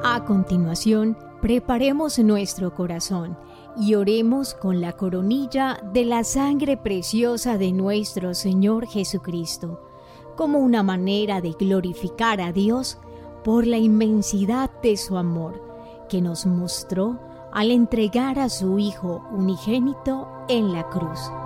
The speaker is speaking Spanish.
A continuación, preparemos nuestro corazón y oremos con la coronilla de la sangre preciosa de nuestro Señor Jesucristo, como una manera de glorificar a Dios por la inmensidad de su amor que nos mostró al entregar a su Hijo unigénito en la cruz.